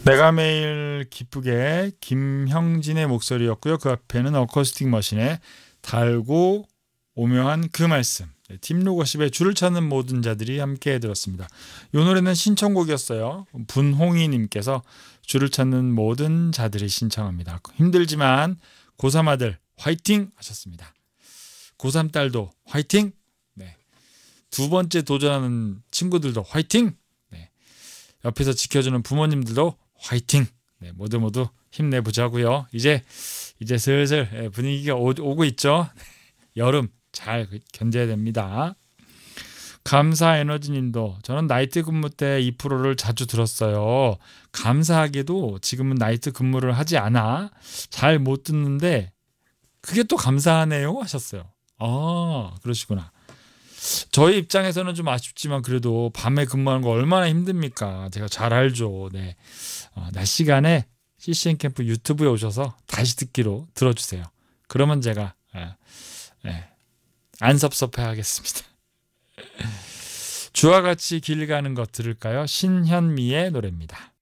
내가 매일 기쁘게 김형진의 목소리였고요. 그 앞에는 어쿠스틱 머신에 달고 오묘한 그 말씀. 팀 로고십의 줄을 찾는 모든 자들이 함께 들었습니다. 이 노래는 신청곡이었어요. 분홍이님께서 줄을 찾는 모든 자들이 신청합니다. 힘들지만 고3 아들 화이팅 하셨습니다. 고3 딸도 화이팅. 네. 두 번째 도전하는 친구들도 화이팅. 네. 옆에서 지켜주는 부모님들도 화이팅. 네, 모두 힘내보자고요. 이제 슬슬 분위기가 오고 있죠. 여름 잘 견뎌야 됩니다. 감사 에너지님도 저는 나이트 근무 때 2%를 자주 들었어요. 감사하게도 지금은 나이트 근무를 하지 않아 잘 못 듣는데 그게 또 감사하네요 하셨어요. 아, 그러시구나. 저희 입장에서는 좀 아쉽지만 그래도 밤에 근무하는 거 얼마나 힘듭니까? 제가 잘 알죠. 네. 낮 시간에 CCM 캠프 유튜브에 오셔서 다시 듣기로 들어주세요. 그러면 제가 안 섭섭해 하겠습니다. 주와 같이 길 가는 것 들을까요? 신현미의 노래입니다.